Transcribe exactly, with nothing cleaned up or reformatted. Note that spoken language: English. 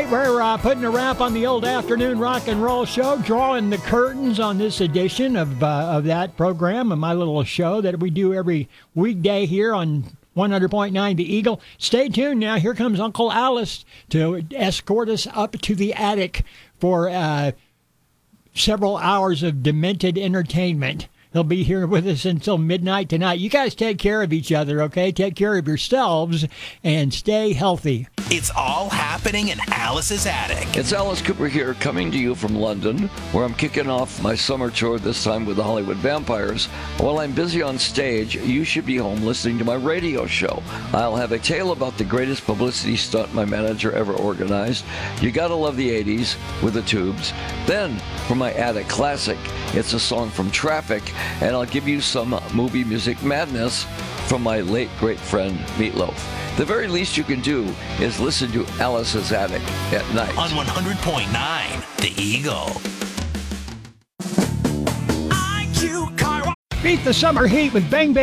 we're uh, putting a wrap on the old afternoon rock and roll show, drawing the curtains on this edition of uh, of that program and my little show that we do every weekday here on one hundred point nine The Eagle. Stay tuned now. Here comes Uncle Alice to escort us up to the attic for uh, several hours of demented entertainment. He'll be here with us until midnight tonight. You guys take care of each other, okay? Take care of yourselves and stay healthy. It's all happening in Alice's attic. It's Alice Cooper here, coming to you from London, where I'm kicking off my summer tour, this time with the Hollywood Vampires. While I'm busy on stage, you should be home listening to my radio show. I'll have a tale about the greatest publicity stunt my manager ever organized. You gotta love the eighties with the Tubes. Then, for my attic classic, it's a song from Traffic, and I'll give you some movie music madness from my late great friend Meatloaf. The very least you can do is listen to Alice's Attic at night. On one hundred point nine The Eagle. Beat the summer heat with Bang Bang.